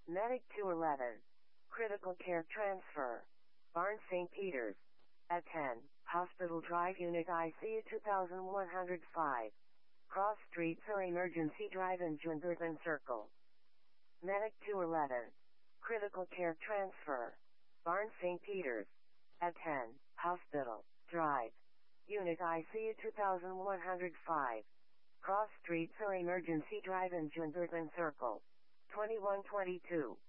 Medic 211. Critical care transfer. Barnes St. Peters. At 10, Hospital Drive Unit ICU 2105. Cross Street or Emergency Drive in Jungerton Circle. Medic 211. Critical care transfer. Barnes St. Peters. At 10, Hospital Drive Unit ICU 2105. Cross Street or Emergency Drive in Jungerton Circle. 2122.